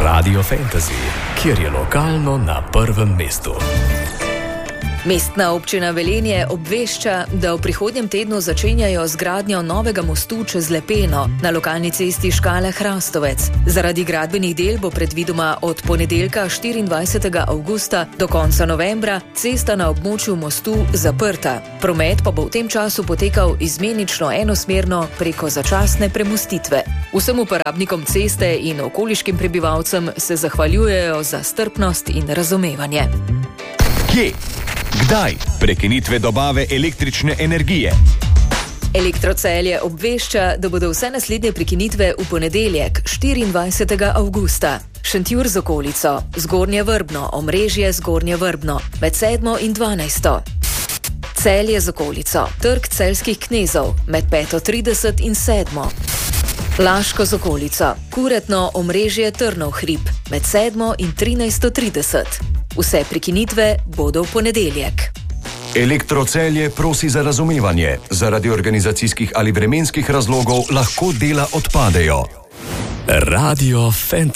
Radio Fantasy, kjer je lokalno na prvem mestu. Mestna občina Velenje obvešča, da v prihodnjem tednu začenjajo z gradnjo novega mostu čez Lepeno na lokalni cesti Škale-Hrastovec. Zaradi gradbenih del bo predvidoma od ponedeljka 24. avgusta do konca novembra cesta na območju mostu zaprta. Promet pa bo v tem času potekal izmenično enosmerno preko začasne premostitve. Vsem uporabnikom ceste in okoliškim prebivalcem se zahvaljujejo za strpnost in razumevanje. Kje? Kdaj? Prekinitve dobave električne energije. Elektrocelje obvešča, da bodo vse naslednje prekinitve v ponedeljek, 24. avgusta. Šentjur z okolico, Zgornje Vrbno, omrežje Zgornje Vrbno, med 7. in 12. Celje z okolico, Trg celjskih knezov, med 5:30 in 7. Laško z okolico, Kuretno, omrežje Trnov hrib, med 7. in 13:30. Vse prekinitve bodo v ponedeljek. Elektrocelje prosi za razumevanje. Zaradi organizacijskih ali vremenskih razlogov lahko dela odpadejo. Radio Fantasy.